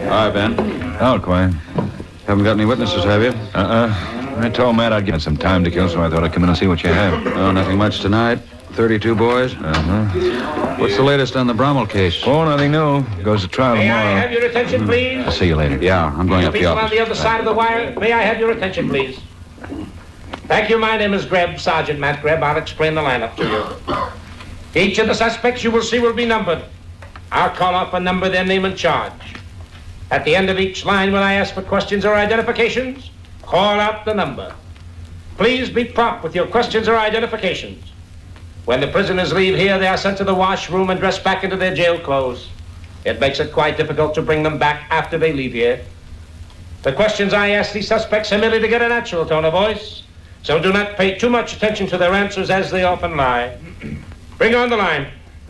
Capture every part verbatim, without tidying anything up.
Hi, Ben. Oh, Quine. Haven't got any witnesses, have you? Uh-uh. I told Matt I'd give him some time to kill, so I thought I'd come in and see what you have. Oh, nothing much tonight. thirty-two boys. Uh-huh. What's the latest on the Brommel case? Oh, nothing new. Goes to trial May tomorrow. I have your attention, please? I'll see you later. Yeah, I'm going up the People office. on the other side of the wire, may I have your attention, please? Thank you. My name is Greb, Sergeant Matt Greb. I'll explain the lineup to you. Each of the suspects you will see will be numbered. I'll call off a number, their name and charge. At the end of each line, when I ask for questions or identifications, call out the number. Please be prompt with your questions or identifications. When the prisoners leave here, they are sent to the washroom and dressed back into their jail clothes. It makes it quite difficult to bring them back after they leave here. The questions I ask these suspects are merely to get a natural tone of voice, so do not pay too much attention to their answers as they often lie. Bring on the line.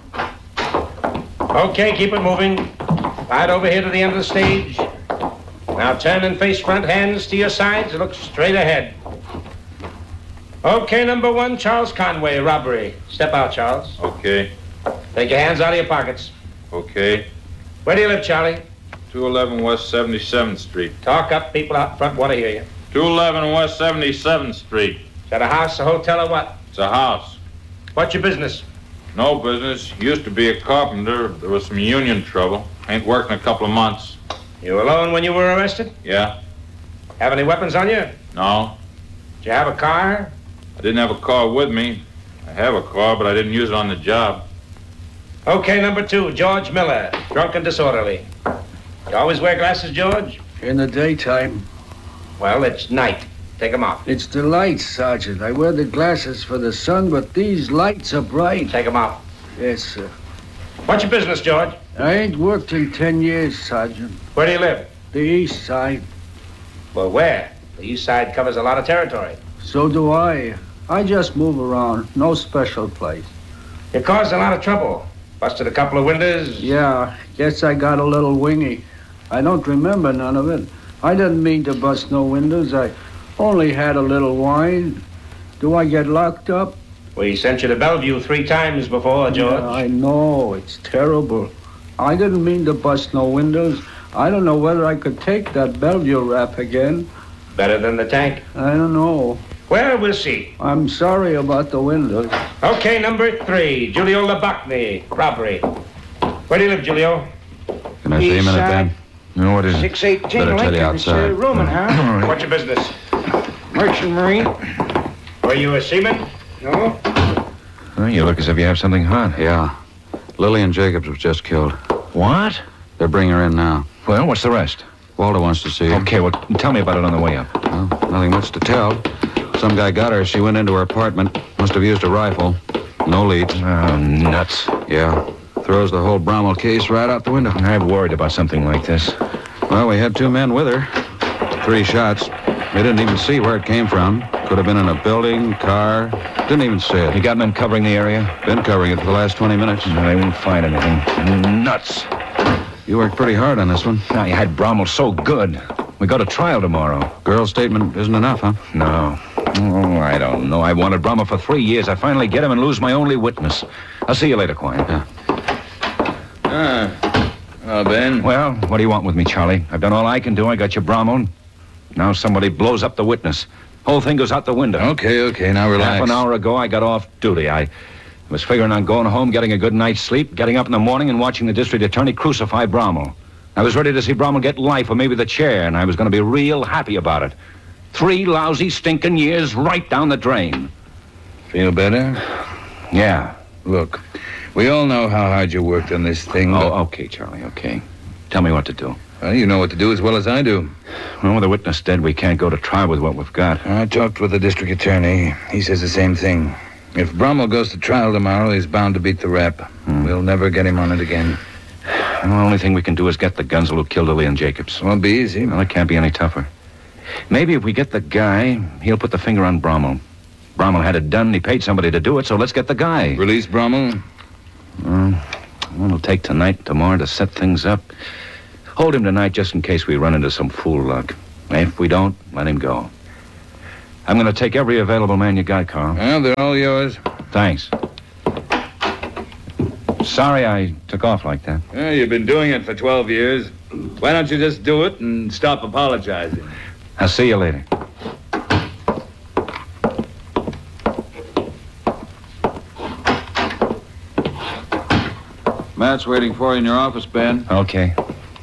Okay, keep it moving. Right over here to the end of the stage. Now turn and face front, hands to your sides, look straight ahead. Okay, number one, Charles Conway, robbery. Step out, Charles. Okay. Take your hands out of your pockets. Okay. Where do you live, Charlie? two eleven West seventy-seventh Street. Talk up, people out front want to hear you. two eleven West seventy-seventh Street. Is that a house, a hotel, or what? It's a house. What's your business? No business. Used to be a carpenter. There was some union trouble. Ain't worked in a couple of months. You were alone when you were arrested? Yeah? Have any weapons on you? No. Did you have a car? I didn't have a car with me. I have a car, but I didn't use it on the job. Okay, number two, George Miller, drunk and disorderly. You always wear glasses, George? In the daytime. Well, it's night. Take them off. It's the lights, Sergeant. I wear the glasses for the sun, but these lights are bright. Take them off. Yes, sir. What's your business, George? I ain't worked in ten years, Sergeant. Where do you live? The east side. Well, where? The east side covers a lot of territory. So do I. I just move around. No special place. You caused a lot of trouble. Busted a couple of windows. Yeah, guess I got a little wingy. I don't remember none of it. I didn't mean to bust no windows. I only had a little wine. Do I get locked up? We sent you to Bellevue three times before, George. Yeah, I know. It's terrible. I didn't mean to bust no windows. I don't know whether I could take that Bellevue rap again. Better than the tank? I don't know. Well, we'll see. I'm sorry about the windows. Okay, number three, Julio Labachny, robbery. Where do you live, Julio? Can I see a minute, Ben? No, what is it? six eighteen Better tell you Lincoln. It's uh, outside. Roman, huh? What's your business? Merchant Marine. Were you a seaman? No? Oh, you look as if you have something hot. Yeah. Lillian Jacobs was just killed. What? They're bringing her in now. Well, what's the rest? Walter wants to see her. Okay, well, tell me about it on the way up. Well, nothing much to tell. Some guy got her. She went into her apartment. Must have used a rifle. No leads. Oh, nuts. Yeah. Throws the whole Brommel case right out the window. I'm worried about something like this. Well, we had two men with her. Three shots. They didn't even see where it came from. Could have been in a building, car. Didn't even see it. You got men covering the area? Been covering it for the last twenty minutes. No, they won't find anything. Nuts. You worked pretty hard on this one. Now, you had Brommel so good. We go to trial tomorrow. Girl's statement isn't enough, huh? No. Oh, I don't know. I wanted Brommel for three years. I finally get him and lose my only witness. I'll see you later, Quine. Yeah. Ah. Oh, Ben. Well, what do you want with me, Charlie? I've done all I can do. I got you Brommel. Now somebody blows up the witness. Whole thing goes out the window. Okay, okay, now relax. Half an hour ago, I got off duty. I was figuring on going home, getting a good night's sleep, getting up in the morning and watching the district attorney crucify Brommel. I was ready to see Brommel get life or maybe the chair, and I was going to be real happy about it. Three lousy, stinking years right down the drain. Feel better? Yeah. Look, we all know how hard you worked on this thing. Oh, okay, Charlie, okay. Tell me what to do. Well, you know what to do as well as I do. Well, with the witness dead, we can't go to trial with what we've got. I talked with the district attorney. He says the same thing. If Brommel goes to trial tomorrow, he's bound to beat the rap. Hmm. We'll never get him on it again. Well, the only thing we can do is get the gunsel who killed Lillian Jacobs. Won't be easy. Well, it can't be any tougher. Maybe if we get the guy, he'll put the finger on Brommel. Brommel had it done, and he paid somebody to do it, so let's get the guy. Release Brommel? Well, it'll take tonight and tomorrow to set things up. Hold him tonight just in case we run into some fool luck. If we don't, let him go. I'm going to take every available man you got, Carl. Well, they're all yours. Thanks. sorry I took off like that. Yeah, you've been doing it for twelve years. Why don't you just do it and stop apologizing? I'll see you later. Matt's waiting for you in your office, Ben. Okay.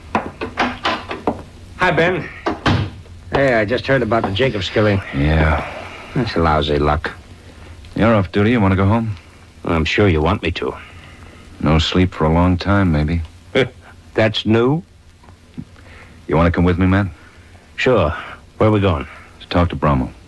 Hi, Ben. Hey, I just heard about the Jacobs killing. Yeah. That's lousy luck. You're off duty. You want to go home? I'm sure you want me to. No sleep for a long time, maybe. That's new? You want to come with me, Matt? Sure. Where are we going? To talk to Brommel.